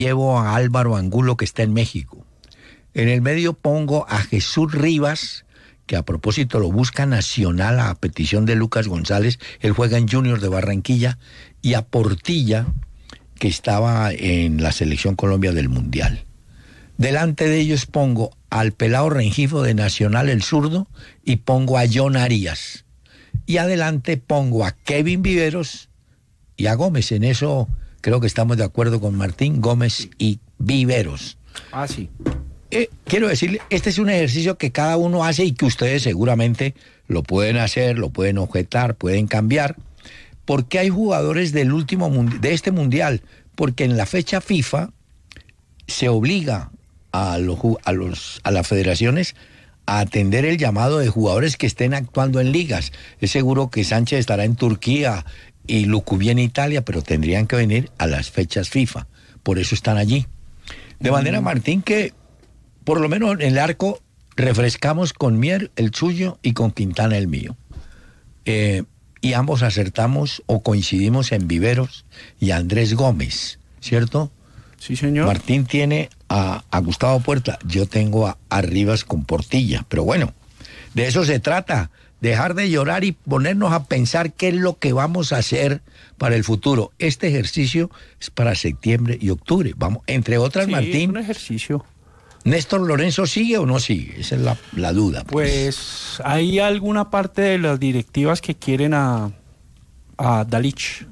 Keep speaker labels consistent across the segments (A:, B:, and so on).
A: llevo a Álvaro Angulo, que está en México. En el medio pongo a Jesús Rivas, que a propósito lo busca Nacional a petición de Lucas González, él juega en Junior de Barranquilla, y a Portilla, que estaba en la Selección Colombia del Mundial. Delante de ellos pongo al pelado Rengifo de Nacional, el zurdo, y pongo a John Arias. Y adelante pongo a Kevin Viveros y a Gómez. En eso creo que estamos de acuerdo con Martín, Gómez y Viveros.
B: Ah, sí.
A: Quiero decirle, este es un ejercicio que cada uno hace y que ustedes seguramente lo pueden hacer, lo pueden objetar, pueden cambiar, porque hay jugadores del de este mundial, porque en la fecha FIFA se obliga a las federaciones a atender el llamado de jugadores que estén actuando en ligas. Es seguro que Sánchez estará en Turquía y Lucuví en Italia, pero tendrían que venir a las fechas FIFA, por eso están allí. De manera, Martín, que por lo menos en el arco refrescamos con Mier el suyo y con Quintana el mío. Y ambos acertamos o coincidimos en Viveros y Andrés Gómez, ¿cierto?
B: Sí, señor.
A: Martín tiene a Gustavo Puerta, yo tengo a Rivas con Portilla, pero bueno, de eso se trata, dejar de llorar y ponernos a pensar qué es lo que vamos a hacer para el futuro. Este ejercicio es para septiembre y octubre, vamos, entre otras,
B: Sí,
A: Martín.
B: es un ejercicio.
A: ¿Néstor Lorenzo sigue o no sigue? Esa es la duda.
B: Pues hay alguna parte de las directivas que quieren a Dalic.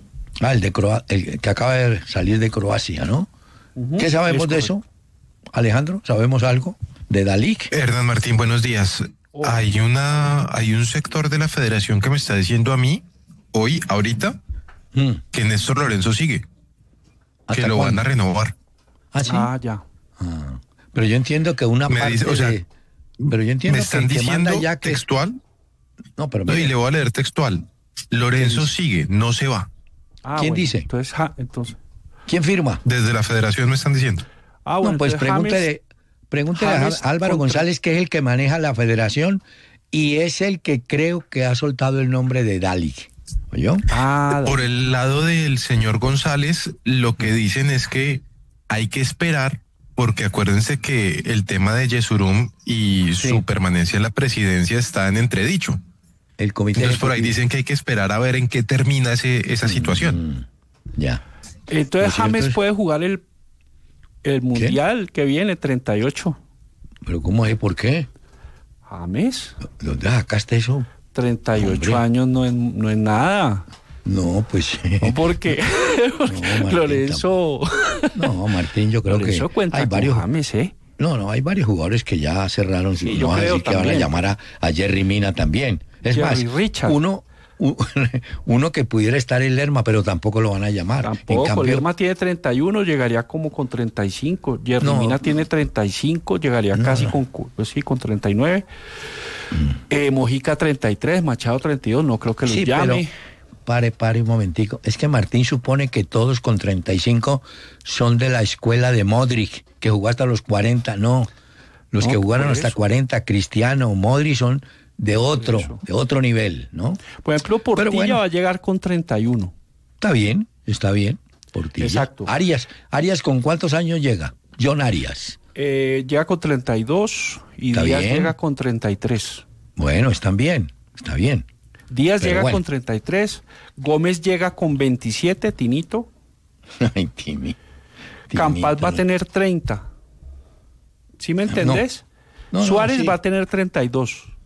A: El que acaba de salir de Croacia, ¿no? ¿Qué sabemos de eso, Alejandro? ¿Sabemos algo de Dalic?
C: Hernán Martín, buenos días. Hay un sector de la federación que me está diciendo a mí, ahorita, que Néstor Lorenzo sigue, que lo van a renovar.
A: ¿Ah, sí?
B: Ah, ya.
A: Pero yo entiendo que una parte pero yo entiendo
C: me están
A: que
C: diciendo
A: manda ya que...
C: textual.
A: No, pero
C: No, y le voy a leer textual. Lorenzo sigue, no se va.
A: ¿Quién dice?
B: Entonces.
A: ¿Quién firma?
C: Desde la federación me están diciendo.
B: Bueno,
A: no, pues pregúntele a Álvaro González, que es el que maneja la federación y es el que creo que ha soltado el nombre de Dalic. ¿Oyó?
C: Por el lado del señor González, lo que dicen es que hay que esperar, porque acuérdense que el tema de Yesurum y su permanencia en la presidencia está en entredicho.
A: El comité.
C: Entonces por ahí dicen que hay que esperar a ver en qué termina esa situación.
A: Ya.
B: Entonces James puede jugar el mundial que viene, 38.
A: ¿Pero cómo es? ¿Por qué?
B: James.
A: ¿Dónde sacaste eso?
B: 38
A: Hombre.
B: años no es nada.
A: No, pues...
B: No, porque
A: Martín,
B: Lorenzo...
A: No, Martín, yo creo
B: Lorenzo
A: que
B: cuenta
A: hay varios...
B: con James,
A: No, hay varios jugadores que ya cerraron.
B: Sí,
A: no
B: yo
A: vas a
B: creo
A: decir que van a
B: también.
A: llamar a Jerry Mina también. Es
B: Jerry
A: más,
B: Richard.
A: uno que pudiera estar en Lerma, pero tampoco lo van a llamar.
B: Tampoco,
A: En cambio,
B: Lerma tiene 31, llegaría como con 35. Jerry Mina tiene 35, llegaría casi con 39. Mojica 33, Machado 32, no creo que los llame.
A: Pero pare un momentico. Es que Martín supone que todos con 35 son de la escuela de Modric, que jugó hasta los 40. No, los que jugaron hasta 40, Cristiano, Modric, son de otro nivel, ¿no?
B: Por ejemplo, Portilla va a llegar con 31.
A: Está bien, Portilla.
B: Exacto.
A: Arias, ¿con cuántos años llega? John Arias.
B: Llega con 32 y Díaz llega con 33.
A: Bueno, está bien.
B: Díaz llega con 33, Gómez llega con 27, Tinito.
A: Ay, Tinito.
B: Campas va a tener 30. ¿Sí me entendés?
A: No,
B: Suárez
A: sí.
B: va a tener 32.